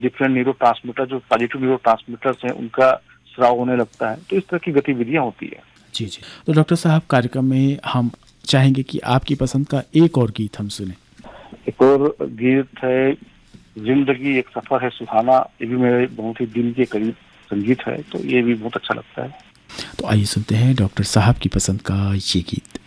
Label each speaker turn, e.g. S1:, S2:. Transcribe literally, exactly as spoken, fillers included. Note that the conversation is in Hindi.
S1: डिफरेंट न्यूरो ट्रांसमीटर जो पॉजिटिव न्यूरो ट्रांसमीटर्स हैं उनका स्राव होने लगता है। तो इस तरह की गतिविधियां होती है।
S2: जी जी। तो डॉक्टर साहब, कार्यक्रम में हम चाहेंगे कि आपकी पसंद का एक और गीत हम सुने।
S1: एक और गीत है जिंदगी एक सफर है सुहाना, ये भी मेरे बहुत ही दिल के करीब संगीत है, तो ये भी बहुत अच्छा लगता है।
S2: तो आइए सुनते हैं डॉक्टर साहब की पसंद का ये गीत।